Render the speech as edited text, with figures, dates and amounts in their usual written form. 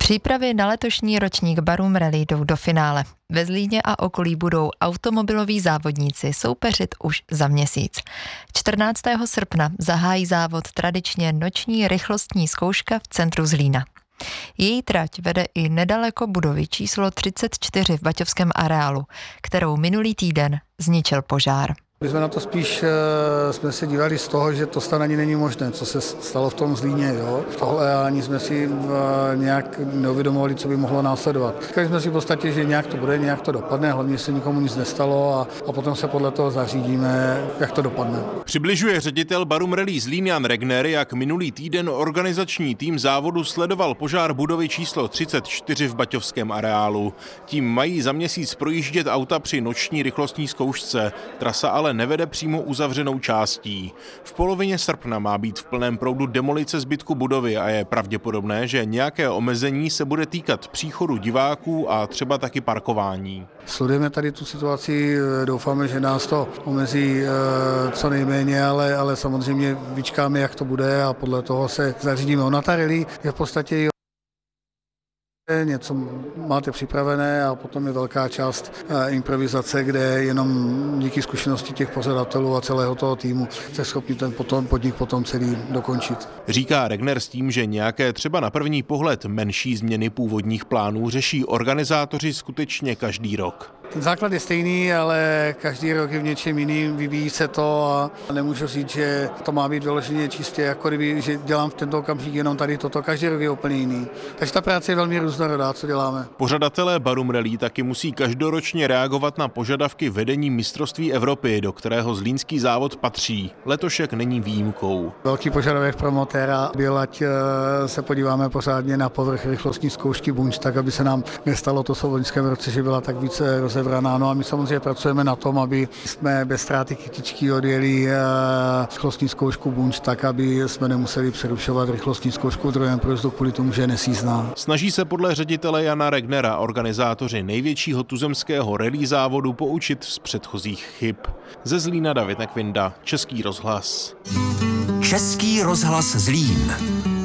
Přípravy na letošní ročník Barum Rally jdou do finále. Ve Zlíně a okolí budou automobiloví závodníci soupeřit už za měsíc. 14. srpna zahájí závod tradičně noční rychlostní zkouška v centru Zlína. Její trať vede i nedaleko budovy číslo 34 v Baťovském areálu, kterou minulý týden zničil požár. My jsme na to spíš jsme se dívali z toho, že to snad ani není možné, co se stalo v tom Zlíně. Jo? Tohle ani jsme si nějak neuvědomovali, co by mohlo následovat. Říkali jsme si v podstatě, že nějak to bude, nějak to dopadne, hlavně se nikomu nic nestalo a potom se podle toho zařídíme, jak to dopadne. Přibližuje ředitel Barum Rally Zlín Jan Regner, jak minulý týden organizační tým závodu sledoval požár budovy číslo 34 v Baťovském areálu. Tím mají za měsíc projíždět auta při noční rychlostní zkoušce. Trasa ale nevede přímo uzavřenou částí. V polovině srpna má být v plném proudu demolice zbytku budovy a je pravděpodobné, že nějaké omezení se bude týkat příchodu diváků a třeba taky parkování. Sledujeme tady tu situaci, doufáme, že nás to omezí co nejméně, ale samozřejmě vyčkáme, jak to bude a podle toho se zařídíme. Ona ta rally je v podstatě něco máte připravené a potom je velká část improvizace, kde jenom díky zkušenosti těch pořadatelů a celého toho týmu jste schopni ten podnik potom celý dokončit. Říká Regner s tím, že nějaké třeba na první pohled menší změny původních plánů řeší organizátoři skutečně každý rok. Ten základ je stejný, ale každý rok je v něčem jiným, vyvíjí se to a nemůžu říct, že to má být vyloženě čistě, jako kdyby, že dělám v tento okamžik jenom tady toto, každý rok je úplně jiný. Takže ta práce je velmi různorodá, co děláme. Pořadatelé Barum Rally taky musí každoročně reagovat na požadavky vedení mistrovství Evropy, do kterého zlínský závod patří. Letošek není výjimkou. Velký požadavek promotéra byl, ať se podíváme pořádně na povrch rychlostní zkoušky Bunč, tak aby se nám nestalo to v loňském roce, že byla tak více rozebraná. No a my samozřejmě pracujeme na tom, aby jsme bez ztráty kytičky odjeli rychlostní zkoušku Bunč, tak aby jsme nemuseli přerušovat rychlostní zkoušku v druhém průjezdu kvůli tomu, že je nesízná. Snaží se podle ředitele Jana Regnera organizátoři největšího tuzemského rally závodu poučit z předchozích chyb. Ze Zlína David Nekvinda, Český rozhlas. Český rozhlas Zlín.